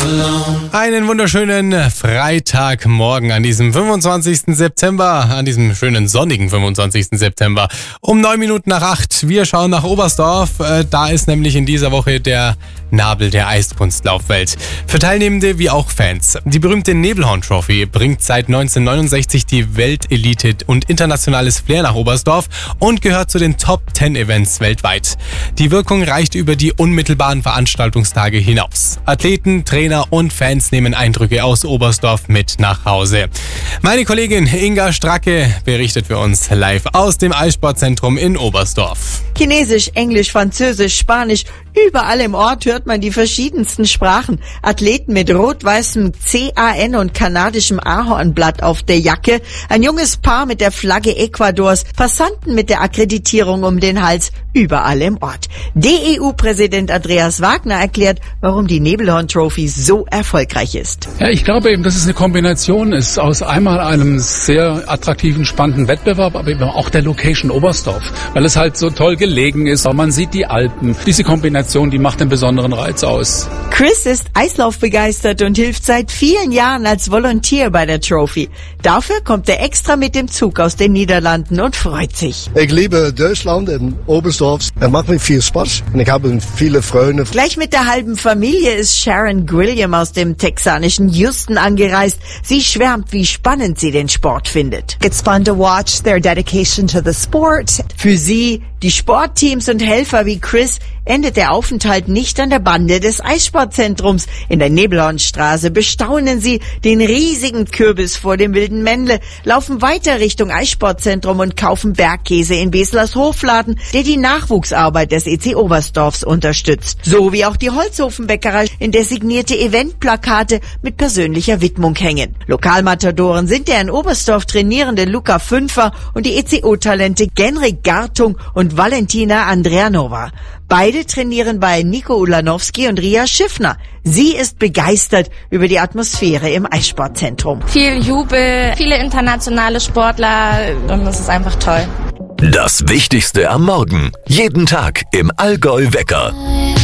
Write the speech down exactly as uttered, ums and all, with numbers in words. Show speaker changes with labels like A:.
A: Einen wunderschönen Freitagmorgen an diesem fünfundzwanzigsten September, an diesem schönen sonnigen fünfundzwanzigsten September. Um neun Minuten nach acht. Wir schauen nach Oberstdorf. Da ist nämlich in dieser Woche der Nabel der Eiskunstlaufwelt. Für Teilnehmende wie auch Fans. Die berühmte Nebelhorn Trophy bringt seit neunzehnhundertneunundsechzig die Weltelite und internationales Flair nach Oberstdorf und gehört zu den Top zehn Events weltweit. Die Wirkung reicht über die unmittelbaren Veranstaltungstage hinaus. Athleten, Trainer und Fans nehmen Eindrücke aus Oberstdorf mit nach Hause. Meine Kollegin Inga Stracke berichtet für uns live aus dem Eissportzentrum in Oberstdorf.
B: Chinesisch, Englisch, Französisch, Spanisch, überall im Ort hört man die verschiedensten Sprachen. Athleten mit rot-weißem C A N und kanadischem Ahornblatt auf der Jacke, ein junges Paar mit der Flagge Ecuadors, Passanten mit der Akkreditierung um den Hals, überall im Ort. D E U-Präsident Andreas Wagner erklärt, warum die Nebelhorn Trophy so erfolgreich ist.
C: Ja, ich glaube eben, dass es eine Kombination ist aus einmal einem sehr attraktiven, spannenden Wettbewerb, aber eben auch der Location Oberstdorf, weil es halt so toll gelegen ist. Man sieht die Alpen. Diese Kombination, die macht den besonderen Reiz aus.
B: Chris ist Eislaufbegeistert und hilft seit vielen Jahren als Volunteer bei der Trophy. Dafür kommt er extra mit dem Zug aus den Niederlanden und freut sich.
D: Ich liebe Deutschland und Oberstdorf. Es macht mir viel Spaß und ich habe viele Freunde.
B: Gleich mit der halben Familie ist Sharon Grilliam aus dem texanischen Houston angereist. Sie schwärmt, wie spannend sie den Sport findet.
E: It's fun to watch their dedication to the sport.
B: Für sie, die Sportteams und Helfer wie Chris, endet der Aufenthalt nicht an der Bande des Eissportzentrums. In der Nebelhornstraße bestaunen sie den riesigen Kürbis vor dem Wilden Männle, laufen weiter Richtung Eissportzentrum und kaufen Bergkäse in Beslers Hofladen, der die Nachwuchsarbeit des E C Oberstdorfs unterstützt. So wie auch die Holzofenbäckerei, in der signierte Eventplakate mit persönlicher Widmung hängen. Lokalmatadoren sind der in Oberstdorf trainierende Luca Fünfer und die E C O-Talente Genrik Gartung und Valentina Andrianova. Beide trainieren bei Nico Ulanowski und Ria Schiffner. Sie ist begeistert über die Atmosphäre im Eissportzentrum.
F: Viel Jubel, viele internationale Sportler und das ist einfach toll.
G: Das Wichtigste am Morgen. Jeden Tag im Allgäu Wecker.